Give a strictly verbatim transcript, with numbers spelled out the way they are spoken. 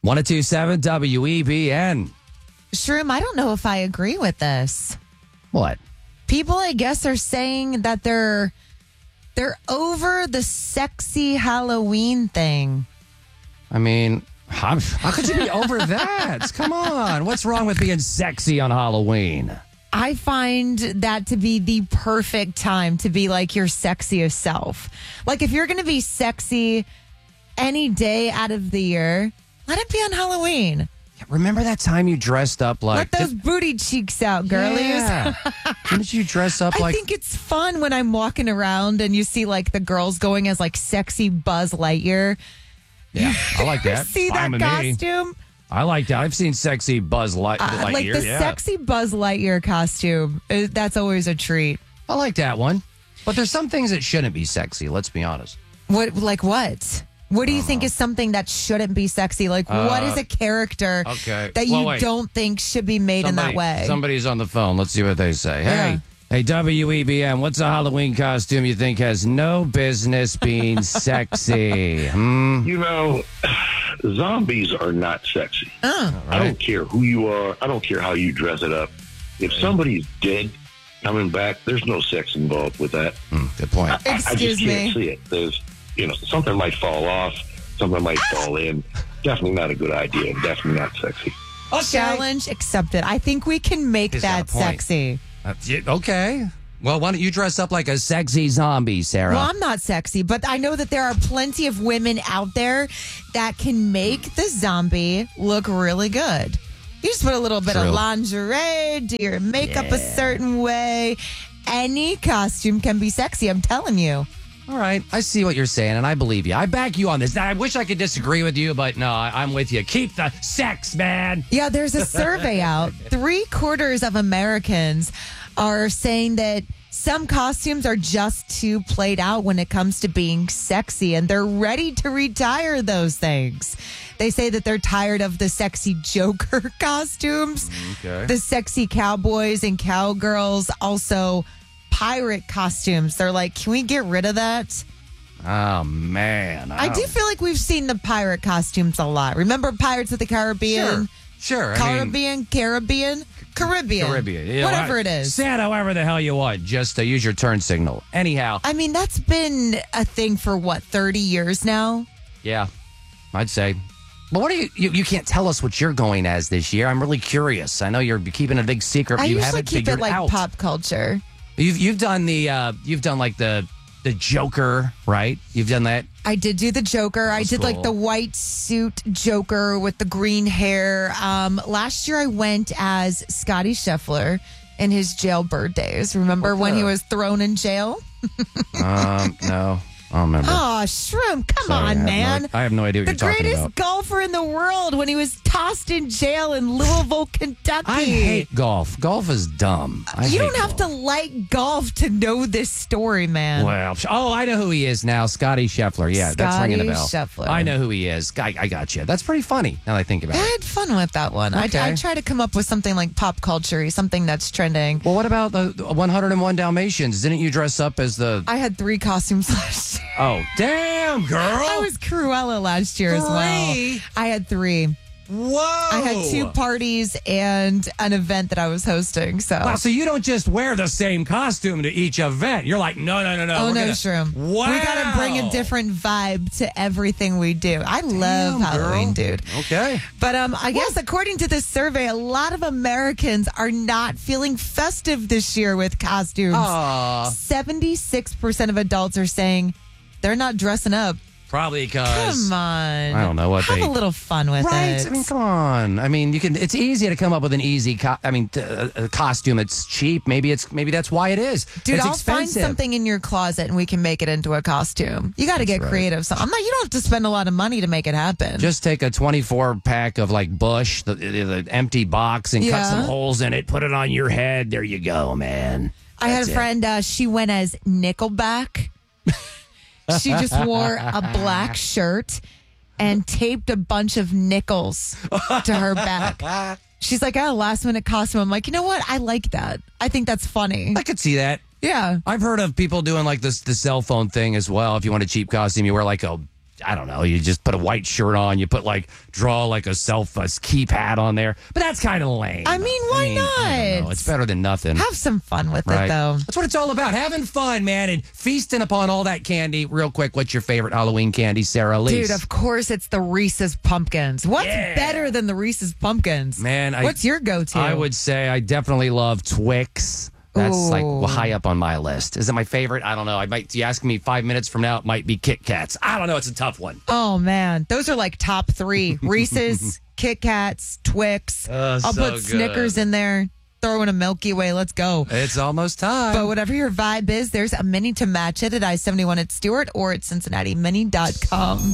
one oh two point seven W E B N. Shroom, I don't know if I agree with this. What? People, I guess, are saying that they're they're over the sexy Halloween thing. I mean, how, how could you be over that? Come on. What's wrong with being sexy on Halloween? I find that to be the perfect time to be like your sexiest self. Like if you're going to be sexy any day out of the year, let it be on Halloween. Remember that time you dressed up like... Let those booty cheeks out, girlies. Yeah. Didn't you dress up I like... I think it's fun when I'm walking around and you see like the girls going as like sexy Buzz Lightyear. Yeah, I like that. See Fine that with me. costume? I like that. I've seen sexy Buzz Light- Uh, Lightyear. like the yeah. sexy Buzz Lightyear costume. uh, That's always a treat. I like that one. But there's some things that shouldn't be sexy, let's be honest. What, like what? What do you think is something that shouldn't be sexy? Like, Uh, what is a character okay. that Well, you wait. don't think should be made Somebody- in that way? Somebody's on the phone. Let's see what they say. Yeah. Hey, hey, W E B M, what's a Halloween costume you think has no business being sexy? Hmm? You know, zombies are not sexy. Oh. I don't care who you are. I don't care how you dress it up. If somebody's dead coming back, there's no sex involved with that. Hmm, good point. I, I Excuse just can't me. see it. There's, you know, something might fall off, something might fall in. Definitely not a good idea. Definitely not sexy. Challenge accepted. I think we can make He's got that a point. sexy. That's it. Okay. Well, why don't you dress up like a sexy zombie, Sarah? Well, I'm not sexy, but I know that there are plenty of women out there that can make the zombie look really good. You just put a little bit True. of lingerie, do your makeup a certain way. Any costume can be sexy, I'm telling you. All right. I see what you're saying, and I believe you. I back you on this. Now, I wish I could disagree with you, but no, I, I'm with you. Keep the sex, man. Yeah, there's a survey out. Three quarters of Americans are saying that some costumes are just too played out when it comes to being sexy, and they're ready to retire those things. They say that they're tired of the sexy Joker costumes, Okay. the sexy cowboys and cowgirls, also pirate costumes. They're like, can we get rid of that? Oh, man. I do feel like we've seen the pirate costumes a lot. Remember Pirates of the Caribbean? Sure. Sure. I mean, Caribbean, Caribbean, Caribbean, Caribbean. Yeah, whatever well, it is. Say it however the hell you want. Just uh, use your turn signal. Anyhow. I mean, that's been a thing for what, thirty years now? Yeah, I'd say. But what are you, you? You can't tell us what you're going as this year. I'm really curious. I know you're keeping a big secret. But I you usually haven't keep figured it like out. pop culture. You've you've done the uh, you've done like the the Joker, right? You've done that. I did do the Joker. I was did like cool. the white suit Joker with the green hair. Um, last year I went as Scotty Scheffler in his jailbird days. Remember What when the- he was thrown in jail? Um, no, I don't remember. Oh, Shroom, come Sorry, I on, have no- man. I have no idea what The you're talking greatest about. golfer in the world when he was tossed in jail in Louisville, Kentucky. I hate golf. Golf is dumb. I You hate don't have golf. to like golf to know this story, man. Well, oh, I know who he is now. Scotty Scheffler. Yeah, that's ringing a bell. Scheffler. I know who he is. I, I got you. That's pretty funny now that I think about I it. had fun with that one. Okay. I, I try to come up with something like pop culture, something that's trending. Well, what about the the one oh one Dalmatians? Didn't you dress up as the... I had three costumes last year. Oh, damn, girl. I was Cruella last year as well. Three? I had three. Whoa. I had two parties and an event that I was hosting. So, Wow, so you don't just wear the same costume to each event. You're like, no, no, no, no. oh we're no, gonna- Shroom. Wow. We got to bring a different vibe to everything we do. I love Damn, Halloween, girl. dude. Okay. But um, I guess according to this survey, a lot of Americans are not feeling festive this year with costumes. Aw. seventy-six percent of adults are saying they're not dressing up. Probably because... Come on. I don't know what Have they- a little fun with Right. it. I mean, come on. I mean, you can. It's easy to come up with an easy. Co- I mean, t- a, a costume that's cheap. Maybe it's. Maybe that's why it is. Dude, it's I'll expensive. find something in your closet and we can make it into a costume. You got to get right. creative. So I'm not. You don't have to spend a lot of money to make it happen. Just take a twenty-four pack of like Bush, the, the, the empty box, and cut Yeah. some holes in it. Put it on your head. There you go, man. I had That's a it. friend. Uh, she went as Nickelback. She just wore a black shirt and taped a bunch of nickels to her back. She's like, oh, last minute costume. I'm like, you know what? I like that. I think that's funny. I could see that. Yeah. I've heard of people doing like this the cell phone thing as well. If you want a cheap costume, you wear like a I don't know, you just put a white shirt on, you put like, draw like a self a keypad on there. But that's kind of lame. I mean, why I mean, not? I don't know. It's better than nothing. Have some fun with Right. it, though. That's what it's all about. Having fun, man, and feasting upon all that candy. Real quick, what's your favorite Halloween candy, Sarah Elise? Dude, of course it's the Reese's Pumpkins. What's Yeah. better than the Reese's Pumpkins? Man, I, What's your go-to? I would say I definitely love Twix. That's like Ooh. high up on my list. Is it my favorite? I don't know. I might. You ask me five minutes from now, it might be Kit Kats. I don't know. It's a tough one. Oh, man. Those are like top three. Reese's, Kit Kats, Twix. Oh, I'll so put good. Snickers in there. Throw in a Milky Way. Let's go. It's almost time. But whatever your vibe is, there's a mini to match it at I seventy-one at Stewart or at Cincinnati Mini dot com.